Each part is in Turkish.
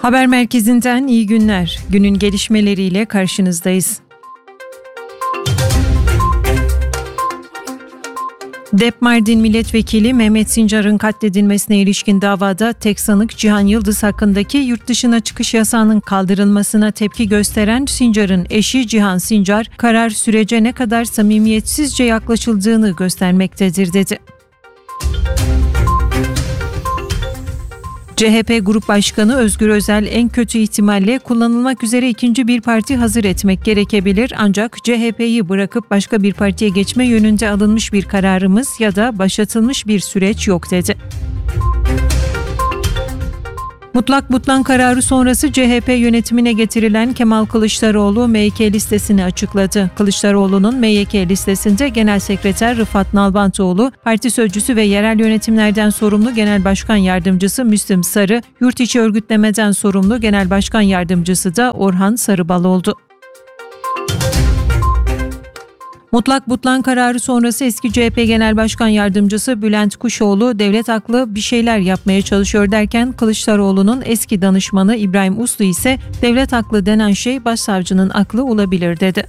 Haber merkezinden iyi günler. Günün gelişmeleriyle karşınızdayız. DEP Mardin Milletvekili Mehmet Sincar'ın katledilmesine ilişkin davada tek sanık Cihan Yıldız hakkındaki yurt dışına çıkış yasağının kaldırılmasına tepki gösteren Sincar'ın eşi Cihan Sincar, karar sürece ne kadar samimiyetsizce yaklaşıldığını göstermektedir dedi. CHP Grup Başkanı Özgür Özel en kötü ihtimalle kullanılmak üzere ikinci bir parti hazır etmek gerekebilir ancak CHP'yi bırakıp başka bir partiye geçme yönünde alınmış bir kararımız ya da başlatılmış bir süreç yok dedi. Mutlak butlan kararı sonrası CHP yönetimine getirilen Kemal Kılıçdaroğlu MYK listesini açıkladı. Kılıçdaroğlu'nun MYK listesinde Genel Sekreter Rıfat Nalbantoğlu, parti sözcüsü ve yerel yönetimlerden sorumlu Genel Başkan Yardımcısı Müslüm Sarı, yurt içi örgütlemeden sorumlu Genel Başkan Yardımcısı da Orhan Sarıbal oldu. Mutlak butlan kararı sonrası eski CHP Genel Başkan Yardımcısı Bülent Kuşoğlu, devlet aklı bir şeyler yapmaya çalışıyor derken Kılıçdaroğlu'nun eski danışmanı İbrahim Uslu ise devlet aklı denen şey başsavcının aklı olabilir dedi.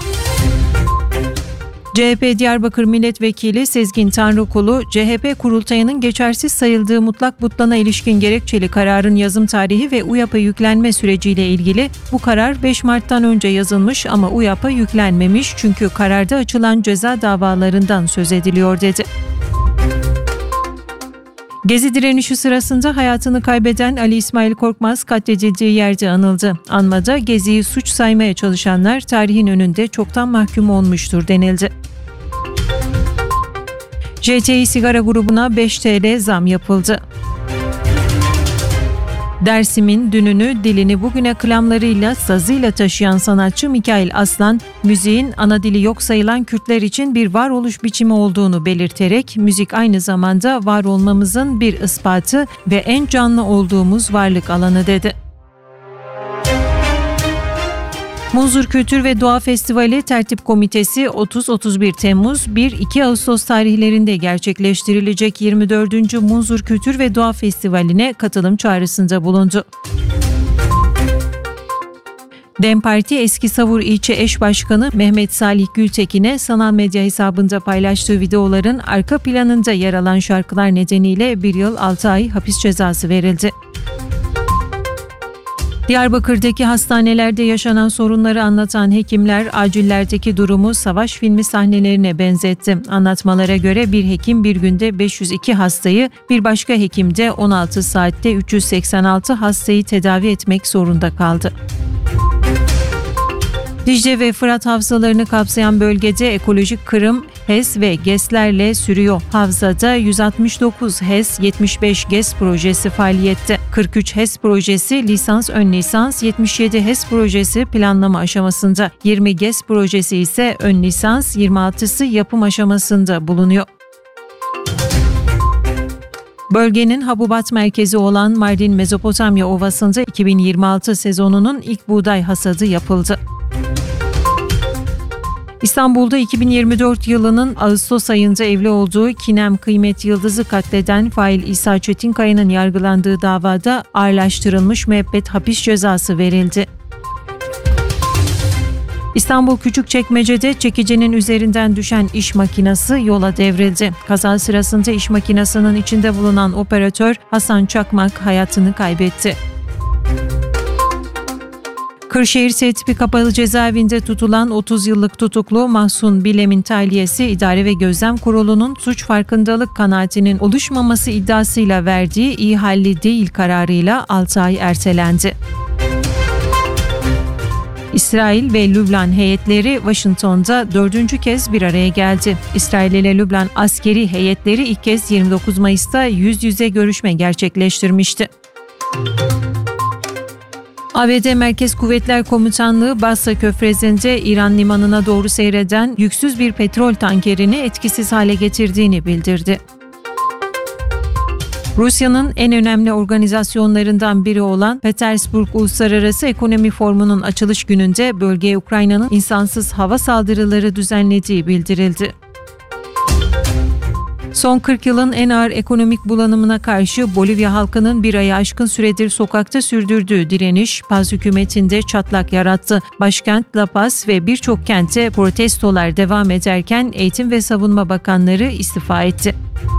CHP Diyarbakır Milletvekili Sezgin Tanrıkulu, CHP kurultayının geçersiz sayıldığı mutlak butlana ilişkin gerekçeli kararın yazım tarihi ve UYAP'a yüklenme süreciyle ilgili bu karar 5 Mart'tan önce yazılmış ama UYAP'a yüklenmemiş çünkü kararda açılan ceza davalarından söz ediliyor dedi. Gezi direnişi sırasında hayatını kaybeden Ali İsmail Korkmaz katledildiği yerde anıldı. Anmada Gezi'yi suç saymaya çalışanlar tarihin önünde çoktan mahkum olmuştur denildi. JTİ Sigara grubuna 5 TL zam yapıldı. Dersim'in dününü, dilini bugüne klamlarıyla, sazıyla taşıyan sanatçı Mikail Aslan, müziğin ana dili yok sayılan Kürtler için bir varoluş biçimi olduğunu belirterek, müzik aynı zamanda var olmamızın bir ispatı ve en canlı olduğumuz varlık alanı dedi. Munzur Kültür ve Doğa Festivali Tertip Komitesi 30-31 Temmuz 1-2 Ağustos tarihlerinde gerçekleştirilecek 24. Munzur Kültür ve Doğa Festivali'ne katılım çağrısında bulundu. DEM Parti Eskisavur İlçe Eş Başkanı Mehmet Salih Gültekin'e sanal medya hesabında paylaştığı videoların arka planında yer alan şarkılar nedeniyle 1 yıl 6 ay hapis cezası verildi. Diyarbakır'daki hastanelerde yaşanan sorunları anlatan hekimler acillerdeki durumu savaş filmi sahnelerine benzetti. Anlatmalara göre bir hekim bir günde 502 hastayı, bir başka hekim de 16 saatte 386 hastayı tedavi etmek zorunda kaldı. Dicle ve Fırat havzalarını kapsayan bölgede ekolojik kırım HES ve GES'lerle sürüyor. Havzada 169 HES, 75 GES projesi faaliyette. 43 HES projesi lisans ön lisans, 77 HES projesi planlama aşamasında. 20 GES projesi ise ön lisans, 26'sı yapım aşamasında bulunuyor. Bölgenin Habubat merkezi olan Mardin Mezopotamya Ovası'nda 2026 sezonunun ilk buğday hasadı yapıldı. İstanbul'da 2024 yılının Ağustos ayında evli olduğu Kinem Kıymet Yıldız'ı katleden fail İsa Çetinkaya'nın yargılandığı davada ağırlaştırılmış müebbet hapis cezası verildi. İstanbul Küçükçekmece'de çekicinin üzerinden düşen iş makinesi yola devrildi. Kaza sırasında iş makinesinin içinde bulunan operatör Hasan Çakmak hayatını kaybetti. Kırşehir S Kapalı Cezaevinde tutulan 30 yıllık tutuklu Mahsun Bilem'in tahliyesi İdare ve Gözlem Kurulu'nun suç farkındalık kanaatinin oluşmaması iddiasıyla verdiği iyi halli değil kararıyla 6 ay ertelendi. İsrail ve Lübnan heyetleri Washington'da 4. kez bir araya geldi. İsrail ile Lübnan askeri heyetleri ilk kez 29 Mayıs'ta yüz yüze görüşme gerçekleştirmişti. ABD Merkez Kuvvetler Komutanlığı Basra Körfezi'nde İran limanına doğru seyreden yüksüz bir petrol tankerini etkisiz hale getirdiğini bildirdi. Rusya'nın en önemli organizasyonlarından biri olan Petersburg Uluslararası Ekonomi Forumu'nun açılış gününde bölgeye Ukrayna'nın insansız hava saldırıları düzenlediği bildirildi. Son 40 yılın en ağır ekonomik bulanımına karşı Bolivya halkının bir ayı aşkın süredir sokakta sürdürdüğü direniş, Paz hükümetinde çatlak yarattı. Başkent La Paz ve birçok kente protestolar devam ederken Eğitim ve Savunma Bakanları istifa etti.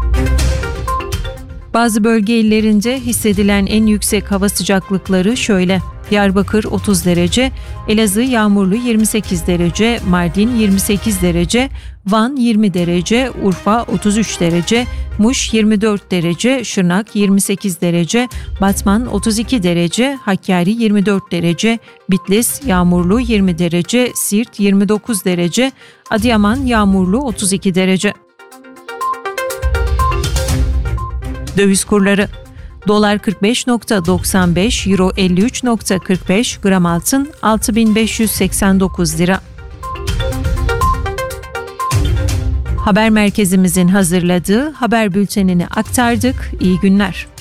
Bazı bölge illerinde hissedilen en yüksek hava sıcaklıkları şöyle: Diyarbakır 30 derece, Elazığ yağmurlu 28 derece, Mardin 28 derece, Van 20 derece, Urfa 33 derece, Muş 24 derece, Şırnak 28 derece, Batman 32 derece, Hakkari 24 derece, Bitlis yağmurlu 20 derece, Siirt 29 derece, Adıyaman yağmurlu 32 derece. Döviz kurları: Dolar 45.95, Euro 53.45, gram altın 6.589 lira. Haber merkezimizin hazırladığı haber bültenini aktardık. İyi günler.